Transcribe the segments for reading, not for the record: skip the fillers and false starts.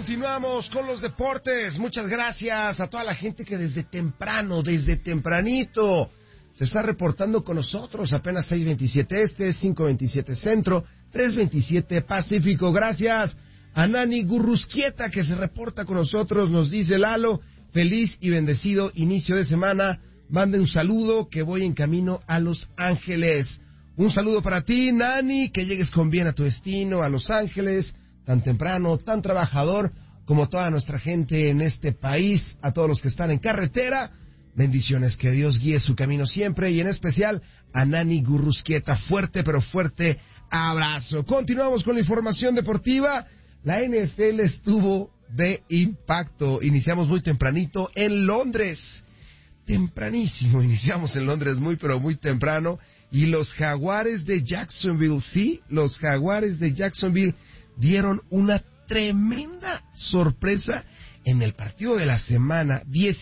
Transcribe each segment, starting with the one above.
Continuamos con los deportes. Muchas gracias a toda la gente que desde temprano, desde tempranito, se está reportando con nosotros. Apenas 6:27 Este, 5:27 Centro, 3:27 Pacífico. Gracias a Nani Gurrusquieta que se reporta con nosotros. Nos dice: Lalo, feliz y bendecido inicio de semana. Mande un saludo que voy en camino a Los Ángeles. Un saludo para ti, Nani, que llegues con bien a tu destino, a Los Ángeles, tan temprano, tan trabajador como toda nuestra gente en este país. A todos los que están en carretera, bendiciones, que Dios guíe su camino siempre, y en especial a Nani Gurrusquieta. Fuerte, pero fuerte abrazo. Continuamos con la información deportiva. La NFL estuvo de impacto. Iniciamos muy tempranito en Londres. Tempranísimo, iniciamos en Londres muy, pero muy temprano. Y los Jaguares de Jacksonville, sí, los Jaguares de Jacksonville dieron una tremenda sorpresa en el partido de la semana.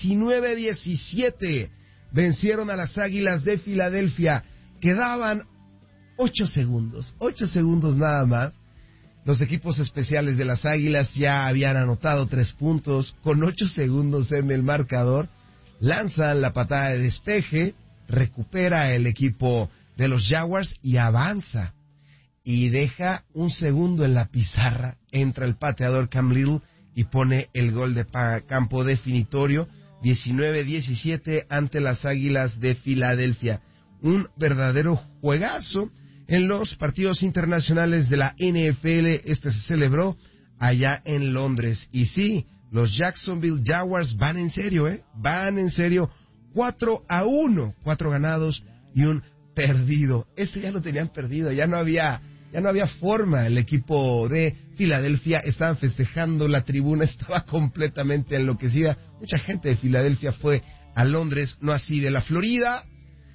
19-17 vencieron a las Águilas de Filadelfia. Quedaban 8 segundos nada más. Los equipos especiales de las Águilas ya habían anotado 3 puntos. Con 8 segundos en el marcador, lanzan la patada de despeje, recupera el equipo de los Jaguars y avanza. Y deja un segundo en la pizarra, entra el pateador Cam Little y pone el gol de campo definitorio. 19-17 ante las Águilas de Filadelfia. Un verdadero juegazo. En los partidos internacionales de la NFL, este se celebró allá en Londres. Y sí, los Jacksonville Jaguars van en serio, van en serio. 4-1, 4 ganados y un perdido. Este ya lo tenían perdido, ya no había forma. El equipo de Filadelfia estaban festejando, la tribuna estaba completamente enloquecida. Mucha gente de Filadelfia fue a Londres, no así de la Florida.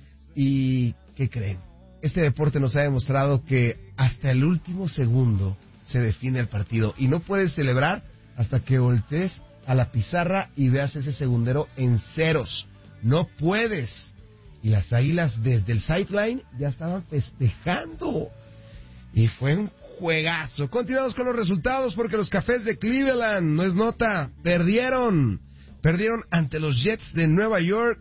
¿Y qué creen? Este deporte nos ha demostrado que hasta el último segundo se define el partido, y no puedes celebrar hasta que voltees a la pizarra y veas ese segundero en ceros. No puedes. Y las Águilas desde el sideline ya estaban festejando. Y fue un juegazo. Continuamos con los resultados porque los Cafés de Cleveland, no es nota, perdieron ante los Jets de Nueva York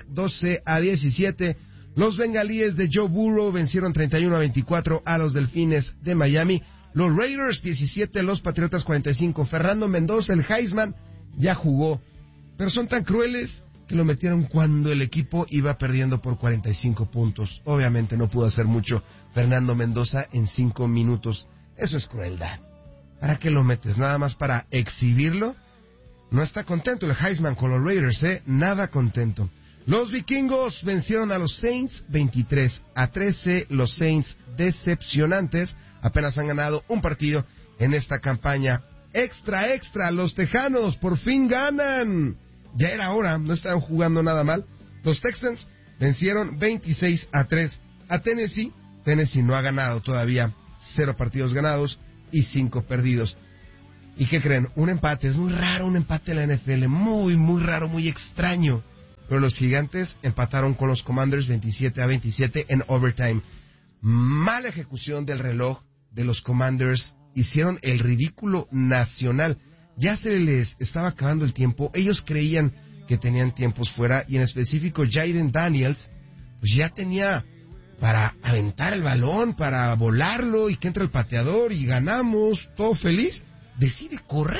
12-17. Los Bengalíes de Joe Burrow vencieron 31-24 a los Delfines de Miami. Los Raiders 17, los Patriotas 45. Fernando Mendoza, el Heisman, ya jugó, pero son tan crueles que lo metieron cuando el equipo iba perdiendo por 45 puntos. Obviamente no pudo hacer mucho Fernando Mendoza en 5 minutos. Eso es crueldad. ¿Para qué lo metes? ¿Nada más para exhibirlo? No está contento el Heisman con los Raiders, nada contento. Los Vikingos vencieron a los Saints 23-13. Los Saints decepcionantes, apenas han ganado un partido en esta campaña. Extra, los Tejanos por fin ganan. Ya era hora, no estaban jugando nada mal. Los Texans vencieron 26-3 a Tennessee. Tennessee no ha ganado todavía, 0 partidos ganados y 5 perdidos. ¿Y qué creen? Un empate, es muy raro un empate en la NFL, muy raro, muy extraño. Pero los Gigantes empataron con los Commanders 27-27 en overtime. Mala ejecución del reloj de los Commanders, hicieron el ridículo nacional. Ya se les estaba acabando el tiempo, ellos creían que tenían tiempos fuera, y en específico Jaden Daniels, pues ya tenía para aventar el balón, para volarlo, y que entra el pateador y ganamos, todo feliz. Decide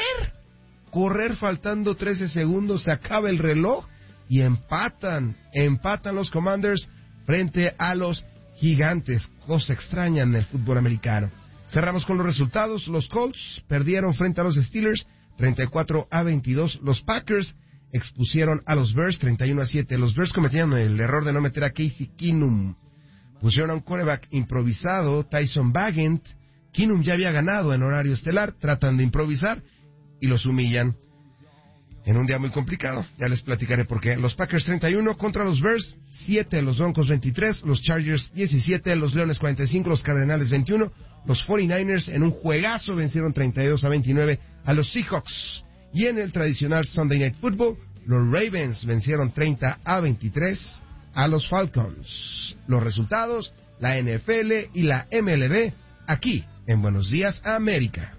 correr faltando 13 segundos, se acaba el reloj y empatan los Commanders frente a los Gigantes, cosa extraña en el fútbol americano. Cerramos con los resultados. Los Colts perdieron frente a los Steelers 34-22. Los Packers expusieron a los Bears 31-7. Los Bears cometieron el error de no meter a Casey Keenum. Pusieron a un quarterback improvisado, Tyson Bagent. Keenum ya había ganado en horario estelar, tratan de improvisar y los humillan en un día muy complicado. Ya les platicaré por qué. Los Packers 31 contra los Bears 7, los Broncos 23, los Chargers 17, los Leones 45, los Cardenales 21, los 49ers en un juegazo vencieron 32-29 a los Seahawks. Y en el tradicional Sunday Night Football, los Ravens vencieron 30-23 a los Falcons. Los resultados, la NFL y la MLB, aquí en Buenos Días América.